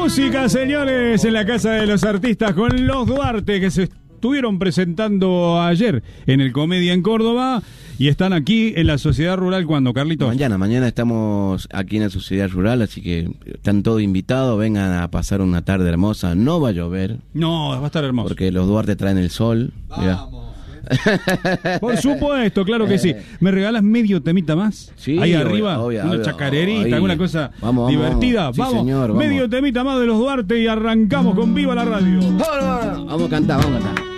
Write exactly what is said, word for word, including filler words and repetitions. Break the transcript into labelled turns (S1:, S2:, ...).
S1: Música, señores, en la Casa de los Artistas con los Duarte, que se estuvieron presentando ayer en el Comedia en Córdoba y están aquí en la Sociedad Rural. ¿Cuándo, Carlitos?
S2: Mañana, mañana estamos aquí en la Sociedad Rural, así que están todos invitados, vengan a pasar una tarde hermosa. No va a llover.
S1: No, va a estar hermoso.
S2: Porque los Duarte traen el sol.
S1: Vamos. Por supuesto, claro que sí. ¿Me regalas medio temita más?
S2: Sí,
S1: ahí arriba,
S2: obvio,
S1: una
S2: obvio,
S1: chacarerita,
S2: ahí.
S1: alguna cosa
S2: vamos,
S1: divertida.
S2: Vamos, sí,
S1: vamos.
S2: señor, vamos.
S1: Medio temita más de los Duarte y arrancamos con Viva la Radio.
S2: Vamos a cantar, vamos a cantar.